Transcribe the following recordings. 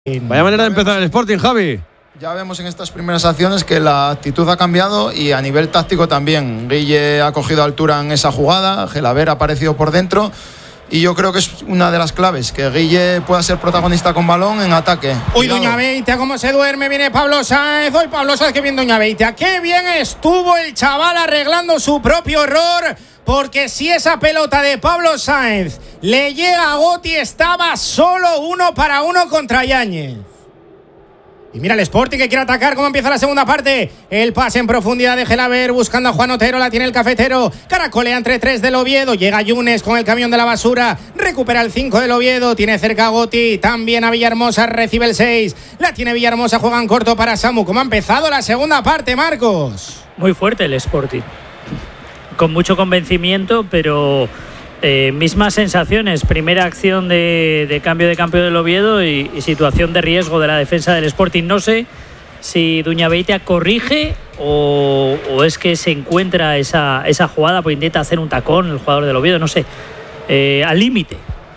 Vaya manera de empezar el Sporting, Javi. Ya vemos en estas primeras acciones que la actitud ha cambiado y a nivel táctico también. Guille ha cogido altura en esa jugada, Gelaber ha aparecido por dentro y yo creo que es una de las claves, que Guille pueda ser protagonista con balón en ataque. Uy, Doña Beitia, cómo se duerme, viene Pablo Sáenz. Hoy Pablo Sáenz, que bien Doña Beitia. Qué bien estuvo el chaval arreglando su propio error. Porque si esa pelota de Pablo Sáenz le llega a Gotti, estaba solo 1-1 contra Yáñez. Y mira el Sporting que quiere atacar. ¿Cómo empieza la segunda parte? El pase en profundidad de Gelaber buscando a Juan Otero. La tiene el cafetero. Caracolea entre 3 del Oviedo. Llega Yunes con el camión de la basura. Recupera el 5 del Oviedo. Tiene cerca a Gotti. También a Villahermosa. Recibe el 6. La tiene Villahermosa. Juega en corto para Samu. ¿Cómo ha empezado la segunda parte, Marcos? Muy fuerte el Sporting. Con mucho convencimiento, pero mismas sensaciones. Primera acción de cambio de campo del Oviedo y situación de riesgo de la defensa del Sporting. No sé si Doña Beitia corrige o es que se encuentra esa jugada, pues intenta hacer un tacón el jugador del Oviedo, no sé, al límite.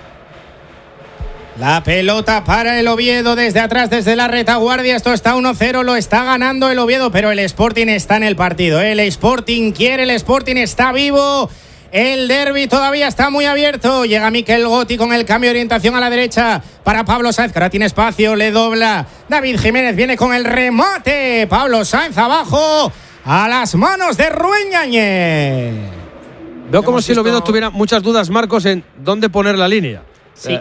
La pelota para el Oviedo desde atrás, desde la retaguardia. Esto está 1-0, lo está ganando el Oviedo, pero el Sporting está en el partido. El Sporting quiere, el Sporting está vivo. El derbi todavía está muy abierto. Llega Mikel Gotti con el cambio de orientación a la derecha para Pablo Sáenz, que ahora tiene espacio, le dobla. David Jiménez viene con el remate. Pablo Sáenz abajo, a las manos de Rubén Yáñez. Veo como si el Oviedo tuviera muchas dudas, Marcos, en dónde poner la línea. Sí.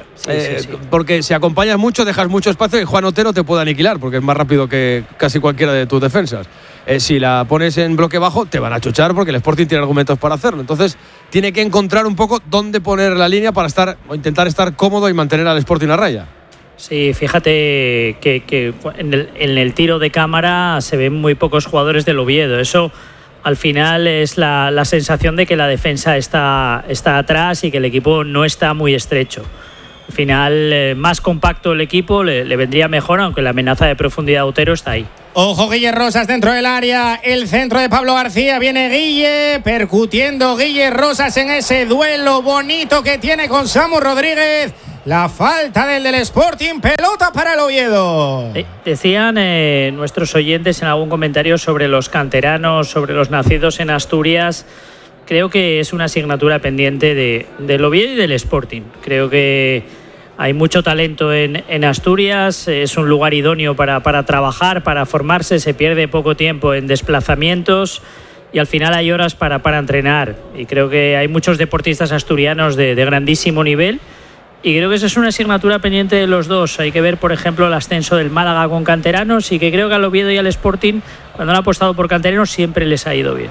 Porque si acompañas mucho, dejas mucho espacio y Juan Otero te puede aniquilar, porque es más rápido que casi cualquiera de tus defensas. Si la pones en bloque bajo, te van a chuchar porque el Sporting tiene argumentos para hacerlo. Entonces, tiene que encontrar un poco dónde poner la línea para estar o intentar estar cómodo y mantener al Sporting a raya. Sí, fíjate que en el tiro de cámara se ven muy pocos jugadores del Oviedo. Eso al final es la sensación de que la defensa está atrás y que el equipo no está muy estrecho. Al final, más compacto el equipo le vendría mejor, aunque la amenaza de profundidad de Otero está ahí. Ojo, Guille Rosas dentro del área. El centro de Pablo García. Viene Guille, percutiendo Guille Rosas en ese duelo bonito que tiene con Samu Rodríguez. La falta del Sporting, pelota para el Oviedo. Decían nuestros oyentes en algún comentario sobre los canteranos, sobre los nacidos en Asturias. Creo que es una asignatura pendiente del Oviedo y del Sporting. Creo que hay mucho talento en Asturias, es un lugar idóneo para trabajar, para formarse, se pierde poco tiempo en desplazamientos y al final hay horas para entrenar. Y creo que hay muchos deportistas asturianos de grandísimo nivel. Y creo que esa es una asignatura pendiente de los dos. Hay que ver, por ejemplo, el ascenso del Málaga con canteranos y que creo que al Oviedo y al Sporting, cuando han apostado por canteranos, siempre les ha ido bien.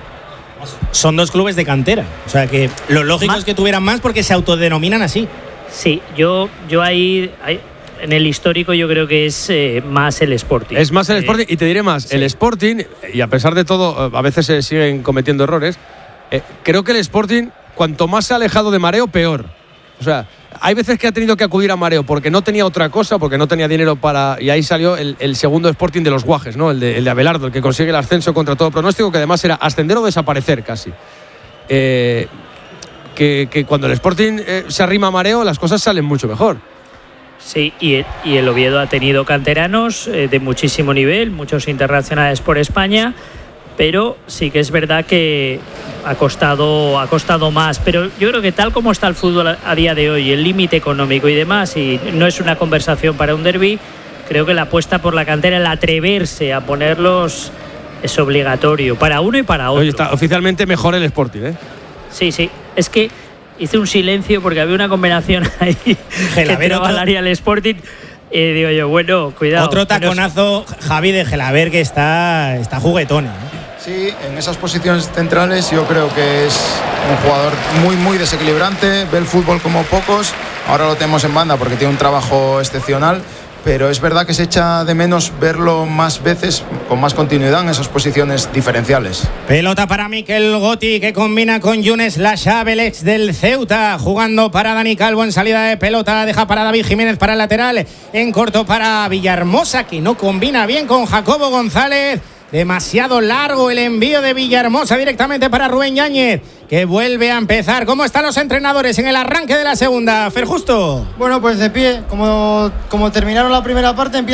Son dos clubes de cantera. O sea que lo lógico es que tuvieran más porque se autodenominan así. Sí, yo ahí en el histórico yo creo que es más el Sporting. Es más el Sporting y te diré más, sí. El Sporting, y a pesar de todo, a veces se siguen cometiendo errores, creo que el Sporting, cuanto más se ha alejado de Mareo, peor. O sea, hay veces que ha tenido que acudir a Mareo porque no tenía otra cosa, porque no tenía dinero para... Y ahí salió el segundo Sporting de los Guajes, ¿no? El de Abelardo, el que consigue el ascenso contra todo pronóstico, que además era ascender o desaparecer casi. Que cuando el Sporting se arrima a Mareo, las cosas salen mucho mejor. Sí, y el Oviedo ha tenido canteranos de muchísimo nivel, muchos internacionales por España, pero sí que es verdad que ha costado más. Pero yo creo que tal como está el fútbol a día de hoy, el límite económico y demás, y no es una conversación para un derbi, creo que la apuesta por la cantera, el atreverse a ponerlos, es obligatorio para uno y para otro. Oye, está oficialmente mejor el Sporting, ¿eh? Sí, es que hice un silencio porque había una combinación ahí que entraba al área del Sporting. Digo yo, bueno, cuidado. Otro taconazo, Javi, de Gelaber, que está juguetón, ¿eh? Sí, en esas posiciones centrales yo creo que es un jugador muy, muy desequilibrante, ve el fútbol como pocos, ahora lo tenemos en banda porque tiene un trabajo excepcional, pero es verdad que se echa de menos verlo más veces, con más continuidad en esas posiciones diferenciales. Pelota para Mikel Gotti, que combina con Yunes Lashabe, el ex del Ceuta, jugando para Dani Calvo en salida de pelota, deja para David Jiménez para el lateral, en corto para Villahermosa, que no combina bien con Jacobo González. Demasiado largo el envío de Villahermosa directamente para Rubén Yáñez, que vuelve a empezar. ¿Cómo están los entrenadores en el arranque de la segunda, Fer Justo? Bueno, pues de pie, como terminaron la primera parte,